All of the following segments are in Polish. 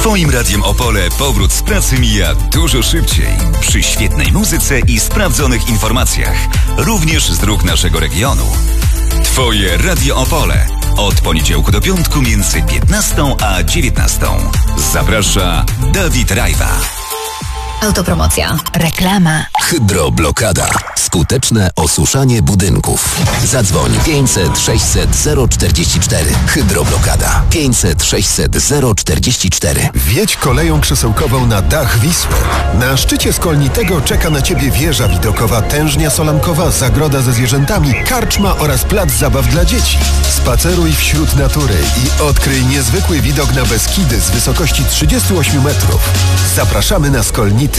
Twoim Radiem Opole powrót z pracy mija dużo szybciej. Przy świetnej muzyce i sprawdzonych informacjach. Również z dróg naszego regionu. Twoje Radio Opole. Od poniedziałku do piątku między 15 a 19. Zaprasza Dawid Rajwa. Autopromocja. Reklama. Hydroblokada. Skuteczne osuszanie budynków. Zadzwoń 500 600 044. Hydroblokada. 500 600 044. Wjedź koleją krzesełkową na dach Wisły. Na szczycie Skolnitego czeka na Ciebie wieża widokowa, tężnia solankowa, zagroda ze zwierzętami, karczma oraz plac zabaw dla dzieci. Spaceruj wśród natury i odkryj niezwykły widok na Beskidy z wysokości 38 metrów. Zapraszamy na Skolnity.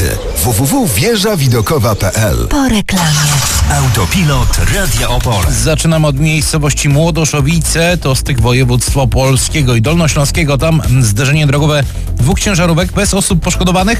www.wieżawidokowa.pl. Po reklamie. Autopilot Radia Opole. Zaczynam od miejscowości Młodoszowice, to styk województw opolskiego i dolnośląskiego. Tam zderzenie drogowe dwóch ciężarówek bez osób poszkodowanych,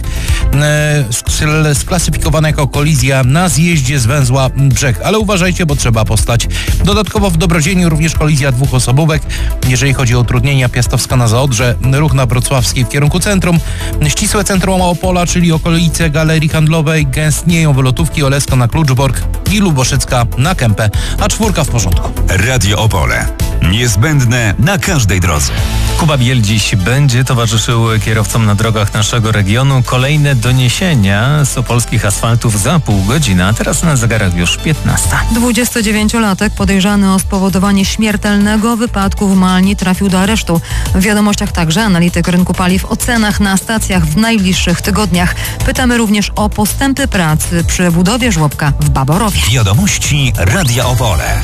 sklasyfikowane jako kolizja na zjeździe z węzła Brzeg. Ale uważajcie, bo trzeba postać. Dodatkowo w Dobrodzieniu również kolizja dwóch osobówek. Jeżeli chodzi o utrudnienia, Piastowska na Zaodrze, ruch na Wrocławskiej w kierunku centrum. Ścisłe centrum Opola, czyli okolice Galerii Handlowej, gęstnieją wylotówki Olesko na Kluczbork i Luboszycka na Kępę, a czwórka w porządku. Radio Opole. Niezbędne na każdej drodze. Kuba Biel dziś będzie towarzyszył kierowcom na drogach naszego regionu. Kolejne doniesienia z opolskich asfaltów za pół godziny, a teraz na zegarach już 15. 29-latek podejrzany o spowodowanie śmiertelnego wypadku w Malni trafił do aresztu. W wiadomościach także analityk rynku paliw o cenach na stacjach w najbliższych tygodniach. Pytamy również o postępy pracy przy budowie żłobka w Baborowie. Wiadomości Radia Opole.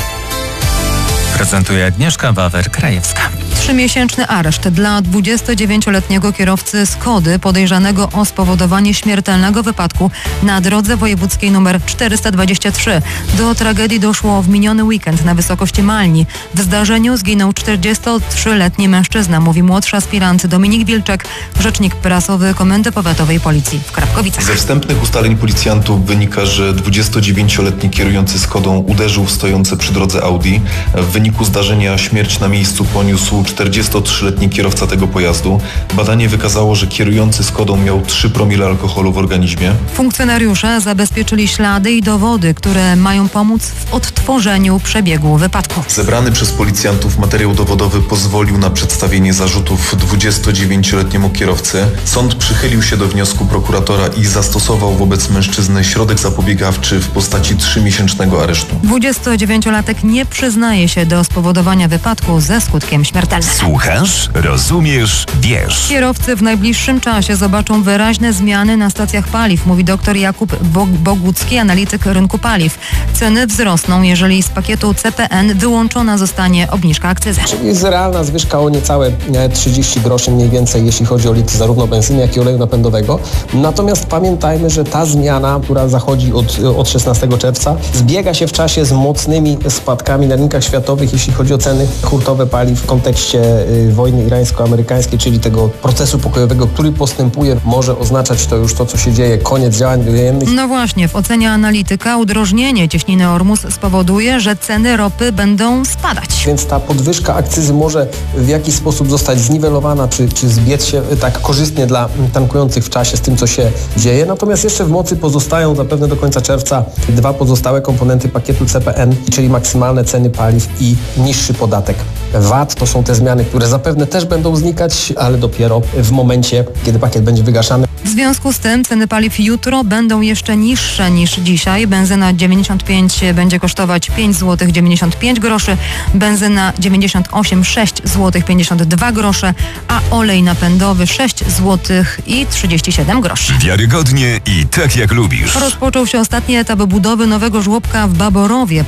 Prezentuje Agnieszka Wawer-Krajewska. 3-miesięczny areszt dla 29-letniego kierowcy Skody podejrzanego o spowodowanie śmiertelnego wypadku na drodze wojewódzkiej nr 423. Do tragedii doszło w miniony weekend na wysokości Malni. W zdarzeniu zginął 43-letni mężczyzna, mówi młodszy aspirant Dominik Wilczek, rzecznik prasowy Komendy Powiatowej Policji w Krapkowicach. Ze wstępnych ustaleń policjantów wynika, że 29-letni kierujący Skodą uderzył w stojące przy drodze Audi. W wyniku zdarzenia śmierć na miejscu poniósł 43-letni kierowca tego pojazdu. Badanie wykazało, że kierujący Skodą miał 3 promile alkoholu w organizmie. Funkcjonariusze zabezpieczyli ślady i dowody, które mają pomóc w odtworzeniu przebiegu wypadku. Zebrany przez policjantów materiał dowodowy pozwolił na przedstawienie zarzutów 29-letniemu kierowcy. Sąd przychylił się do wniosku prokuratora i zastosował wobec mężczyzny środek zapobiegawczy w postaci 3-miesięcznego aresztu. 29-latek nie przyznaje się do spowodowania wypadku ze skutkiem śmiertelnym. Słuchasz, rozumiesz, wiesz. Kierowcy w najbliższym czasie zobaczą wyraźne zmiany na stacjach paliw, mówi dr Jakub Bogucki, analityk rynku paliw. Ceny wzrosną, jeżeli z pakietu CPN wyłączona zostanie obniżka akcyzy. Jest realna zwyżka o niecałe 30 groszy mniej więcej, jeśli chodzi o litr zarówno benzyny, jak i oleju napędowego. Natomiast pamiętajmy, że ta zmiana, która zachodzi od 16 czerwca, zbiega się w czasie z mocnymi spadkami na rynkach światowych, jeśli chodzi o ceny hurtowe paliw w kontekście wojny irańsko-amerykańskiej, czyli tego procesu pokojowego, który postępuje. Może oznaczać to już to, co się dzieje, koniec działań wojennych. No właśnie, w ocenie analityka udrożnienie cieśniny Ormus spowoduje, że ceny ropy będą spadać. Więc ta podwyżka akcyzy może w jakiś sposób zostać zniwelowana, czy zbiec się tak korzystnie dla tankujących w czasie z tym, co się dzieje. Natomiast jeszcze w mocy pozostają zapewne do końca czerwca 2 pozostałe komponenty pakietu CPN, czyli maksymalne ceny paliw i niższy podatek VAT. To są te zmiany, które zapewne też będą znikać, ale dopiero w momencie, kiedy pakiet będzie wygaszany. W związku z tym ceny paliw jutro będą jeszcze niższe niż dzisiaj. Benzyna 95 będzie kosztować 5 zł 95 groszy, benzyna 98 6 zł 52 grosze, a olej napędowy 6 zł i 37 groszy. Wiarygodnie i tak jak lubisz. Rozpoczął się ostatni etap budowy nowego żłobka w Baborowie.